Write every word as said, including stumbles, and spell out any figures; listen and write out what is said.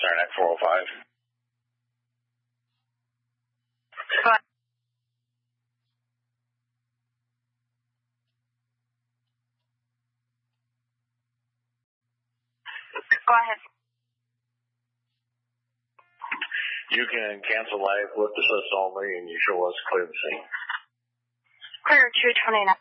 Saranac four oh five. Go ahead. Go ahead. You can cancel live with the assist only, and you show us clear the scene. Clear two twenty-nine.